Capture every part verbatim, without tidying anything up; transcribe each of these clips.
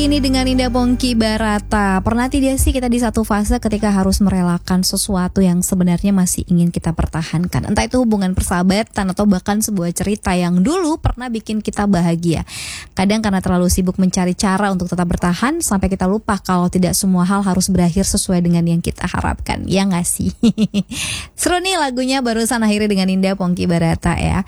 pagi ini dengan Indah Pongki Barata. Pernah tidak sih kita di satu fase ketika harus merelakan sesuatu yang sebenarnya masih ingin kita pertahankan? Entah itu hubungan persahabatan atau bahkan sebuah cerita yang dulu pernah bikin kita bahagia. Kadang karena terlalu sibuk mencari cara untuk tetap bertahan, sampai kita lupa kalau tidak semua hal harus berakhir sesuai dengan yang kita harapkan. Ya nggak sih? Seru nih lagunya barusan akhirnya dengan Indah Pongki Barata ya.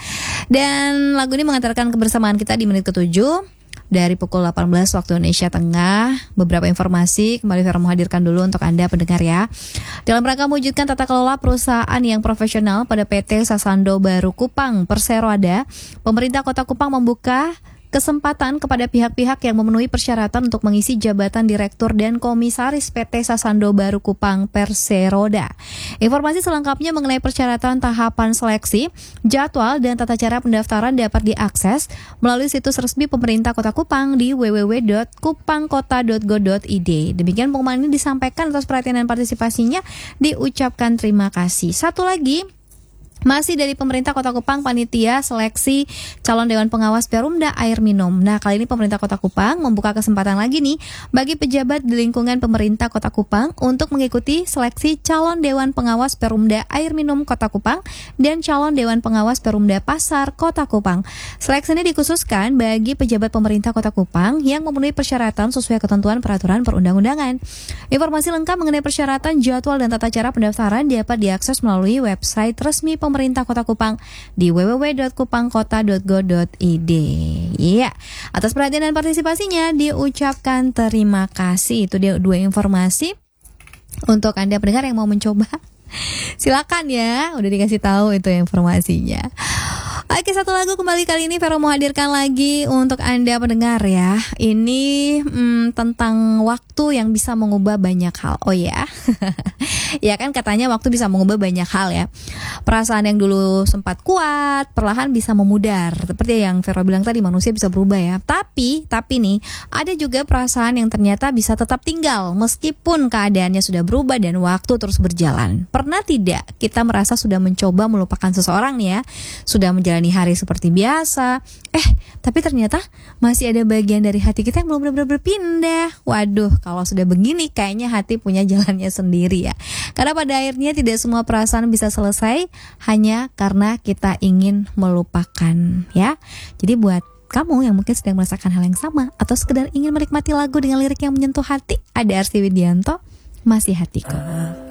Dan lagu ini mengantarkan kebersamaan kita di menit ketujuh. Dari pukul delapan belas waktu Indonesia Tengah. Beberapa informasi kembali Vera menghadirkan dulu untuk Anda pendengar ya. Dalam rangka mewujudkan tata kelola perusahaan yang profesional pada P T Sasando Baru Kupang Perseroda, pemerintah Kota Kupang membuka kesempatan kepada pihak-pihak yang memenuhi persyaratan untuk mengisi jabatan Direktur dan Komisaris P T Sasando Baru Kupang Perseroda. Informasi selengkapnya mengenai persyaratan tahapan seleksi, jadwal, dan tata cara pendaftaran dapat diakses melalui situs resmi pemerintah Kota Kupang di w w w dot kupangkota dot go dot i d. Demikian pengumuman ini disampaikan atas perhatian dan partisipasinya, diucapkan terima kasih. Satu lagi, masih dari pemerintah Kota Kupang, panitia seleksi calon Dewan Pengawas Perumda Air Minum. Nah, kali ini pemerintah Kota Kupang membuka kesempatan lagi nih bagi pejabat di lingkungan pemerintah Kota Kupang untuk mengikuti seleksi calon Dewan Pengawas Perumda Air Minum Kota Kupang dan calon Dewan Pengawas Perumda Pasar Kota Kupang. Seleksi ini dikhususkan bagi pejabat pemerintah Kota Kupang yang memenuhi persyaratan sesuai ketentuan peraturan perundang-undangan. Informasi lengkap mengenai persyaratan, jadwal, dan tata cara pendaftaran dapat diakses melalui website resmi pemerintah Kota Kupang di w w w dot kupangkota dot go dot i d. Iya, atas perhatian dan partisipasinya diucapkan terima kasih. Itu dia dua informasi untuk Anda pendengar yang mau mencoba. Silakan ya, udah dikasih tahu itu informasinya. Oke, satu lagu kembali kali ini Vero mau hadirkan lagi untuk Anda pendengar ya. Ini hmm, tentang waktu yang bisa mengubah banyak hal. Oh ya, ya kan katanya waktu bisa mengubah banyak hal ya. Perasaan yang dulu sempat kuat, perlahan bisa memudar. Seperti yang Vero bilang tadi, manusia bisa berubah ya. Tapi, tapi nih, ada juga perasaan yang ternyata bisa tetap tinggal meskipun keadaannya sudah berubah dan waktu terus berjalan. Pernah tidak kita merasa sudah mencoba melupakan seseorang nih ya, sudah menjalani hari seperti biasa, eh tapi ternyata masih ada bagian dari hati kita yang belum benar-benar berpindah. Waduh, kalau sudah begini kayaknya hati punya jalannya sendiri ya. Karena pada akhirnya tidak semua perasaan bisa selesai hanya karena kita ingin melupakan ya. Jadi buat kamu yang mungkin sedang merasakan hal yang sama atau sekedar ingin menikmati lagu dengan lirik yang menyentuh hati, ada Arsy Widianto, Masih Hatiku.